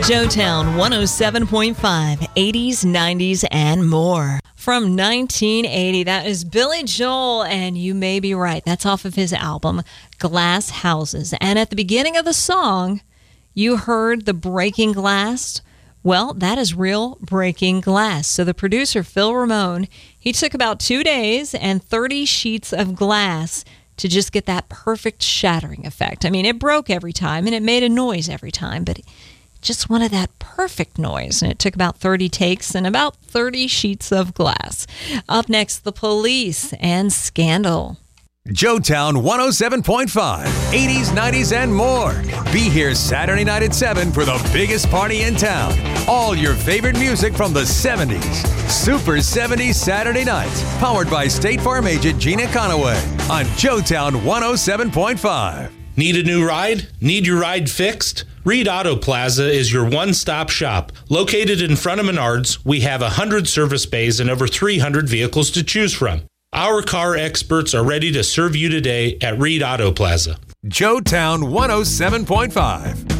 Joetown 107.5, 80s, 90s, and more. From 1980, that is Billy Joel, and you may be right. That's off of his album, Glass Houses. And at the beginning of the song, you heard the breaking glass. Well, that is real breaking glass. So the producer, Phil Ramone, he took about 2 days and 30 sheets of glass to just get that perfect shattering effect. I mean, it broke every time, and it made a noise every time, but just wanted that perfect noise, and it took about 30 takes and about 30 sheets of glass. Up next, The Police and Scandal. Joetown 107.5, 80s, 90s, and more. Be here Saturday night at 7 for the biggest party in town. All your favorite music from the 70s. Super 70s Saturday nights. Powered by State Farm agent Gina Conaway on Joetown 107.5. Need a new ride? Need your ride fixed? Reed Auto Plaza is your one-stop shop. Located in front of Menards, we have 100 service bays and over 300 vehicles to choose from. Our car experts are ready to serve you today at Reed Auto Plaza. Joetown 107.5.